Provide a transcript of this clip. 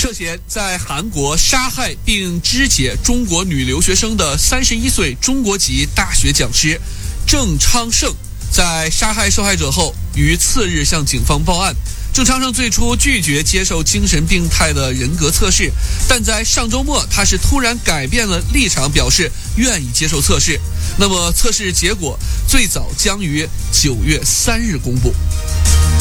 涉嫌在韩国杀害并肢解中国女留学生的31岁中国籍大学讲师郑昌盛，在杀害受害者后，于次日向警方报案。郑昌盛最初拒绝接受精神病态的人格测试，但在上周末，他是突然改变了立场，表示愿意接受测试。那么，测试结果最早将于9月3日公布。